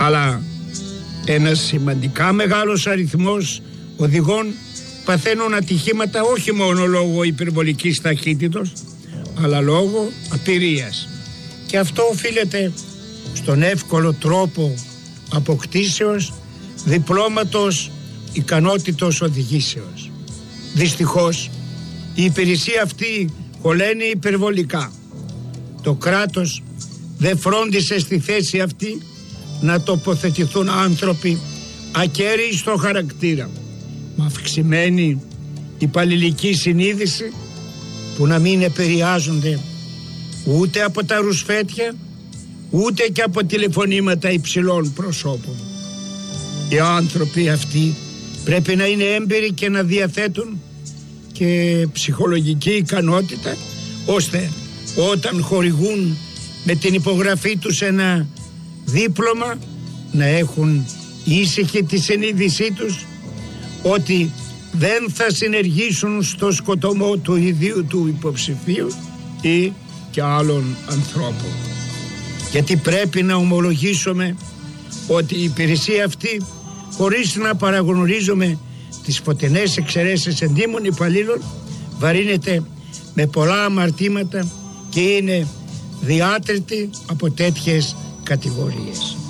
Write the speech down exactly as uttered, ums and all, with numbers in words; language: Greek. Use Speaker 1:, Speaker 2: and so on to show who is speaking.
Speaker 1: Αλλά ένας σημαντικά μεγάλος αριθμός οδηγών παθαίνουν ατυχήματα όχι μόνο λόγω υπερβολικής ταχύτητος, αλλά λόγω απειρίας. Και αυτό οφείλεται στον εύκολο τρόπο αποκτήσεως διπλώματος ικανότητος οδηγήσεως. Δυστυχώς η υπηρεσία αυτή χωλαίνει υπερβολικά. Το κράτος δεν φρόντισε στη θέση αυτή να τοποθετηθούν άνθρωποι ακέραιοι στο χαρακτήρα, με αυξημένη υπαλληλική συνείδηση, που να μην επηρεάζονται ούτε από τα ρουσφέτια ούτε και από τηλεφωνήματα υψηλών προσώπων. Οι άνθρωποι αυτοί πρέπει να είναι έμπειροι και να διαθέτουν και ψυχολογική ικανότητα, ώστε όταν χορηγούν με την υπογραφή τους ένα δίπλωμα να έχουν ήσυχη τη συνείδησή τους ότι δεν θα συνεργήσουν στο σκοτωμό του ιδίου του υποψηφίου ή και άλλων ανθρώπων. Γιατί πρέπει να ομολογήσουμε ότι η υπηρεσία αυτή, χωρίς να παραγνωρίζουμε τις φωτεινές εξαιρέσεις εντύμων υπαλλήλων, βαρύνεται με πολλά αμαρτήματα και είναι διάτρητη από τέτοιες κατηγορίες.